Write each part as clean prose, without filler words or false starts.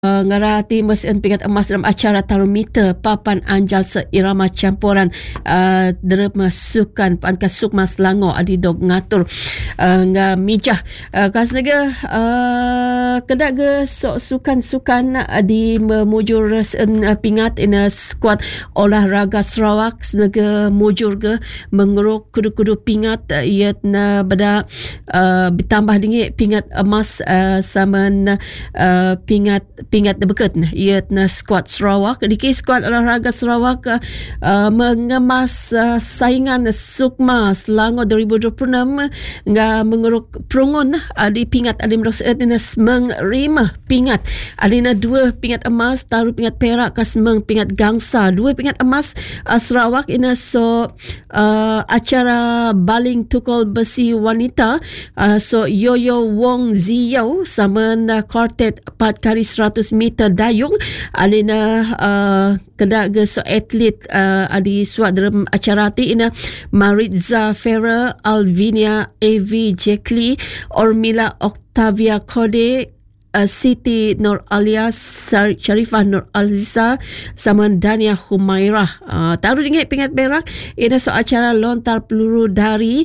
ngarati mesin pingat emas dalam acara Tarumita Papan Anjal Seirama Campuran derma sukan Pankas Sukma Selangor adi dog ngatur nga mijah kasnaga kedak ge sok sukan di memujur pingat ina skuad olahraga Sarawak sebagai mujur ge mengeruk kudu-kudu pingat iatna beda ditambah dingi pingat emas sama pingat debeket iatna skuad Sarawak diki skuad olahraga Sarawak mengemas saingan Sukma Selangor 2026 nga mengeruk perungun di pingat adim rosetinas mengrima pingat adina 2 pingat emas taruh pingat perak kasmeng pingat gangsa 2 pingat emas Sarawak ina so acara baling tukul besi wanita so Yoyo Wong Ziyao sama quartet 4 kali 100 meter dayung alina kedak ge so atlet adi suat dalam acara ti ina Maritza Farah, Alvinia AV Jekli, Ormila Octavia Kode, Siti Nur Alias, Sharifah Nur Aliza sama Dania Humairah. Taruh ringgit pingat perak ina so acara lontar peluru dari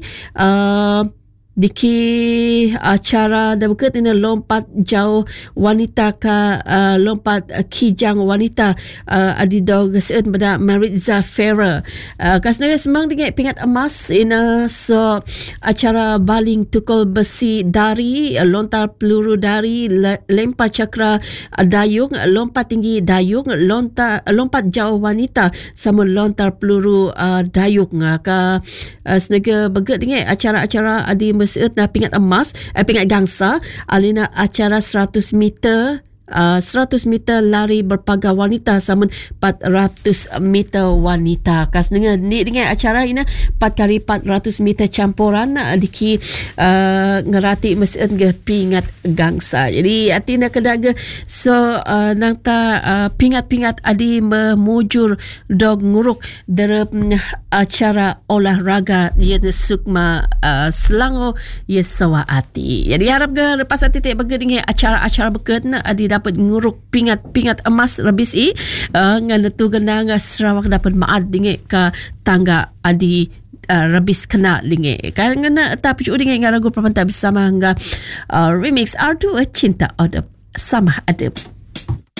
diki acara dah buka ini lompat jauh wanita ke lompat kijang wanita adi dog seut pada Maritza Farah kasnaga semang dengan pingat emas ina so acara baling tukul besi dari lontar peluru dari lempar cakra dayung lompat tinggi dayung lompat jauh wanita sama lontar peluru dayung ka senaga begat dengan acara-acara adi meseut na pingat emas pingat gangsa alina acara 100 meter 100 meter lari berpagar wanita sama 400 meter wanita kas dengan ni dengan acara ini 4 kali 400 meter campuran diki ngerati mesin ke pingat gangsa jadi atina kedaga so nangta pingat-pingat adi memujur dog nguruk dalam acara olahraga iaitu Sukma Selangor ya sawaati jadi harap ke lepas titik bagi dengan acara-acara berket adi dapat nguruk pingat emas rabis ngana tu genang Sarawak dapat maad dinge ka tangga adi rabis kena dinge kan ngana tapi dengan ngaragu perpanta bersama nga remix R2 cinta adab sama adab